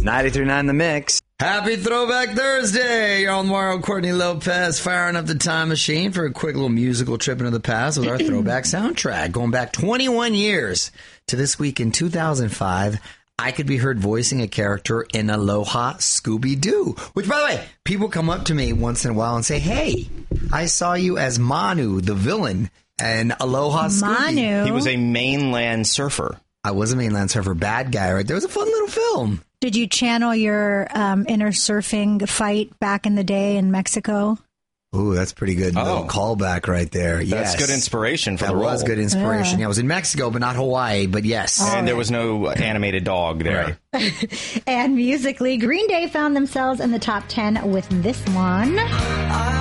93.9 The Mix. Happy Throwback Thursday! You're on Mario Courtney Lopez firing up the time machine for a quick little musical trip into the past with our throwback soundtrack. Going back 21 years to this week in 2005, I could be heard voicing a character in Aloha Scooby-Doo. Which, by the way, people come up to me once in a while and say, hey, I saw you as Manu, the villain, and Aloha Scooby. Manu. He was a mainland surfer. I was a mainland surfer bad guy, right? There was a fun little film. Did you channel your inner surfing fight back in the day in Mexico? Ooh, that's pretty good. Little callback right there. That's Yes. good inspiration for the role. That was good inspiration. Yeah, I was in Mexico, but not Hawaii, but yes. And there was no animated dog there. And musically, Green Day found themselves in the top 10 with this one.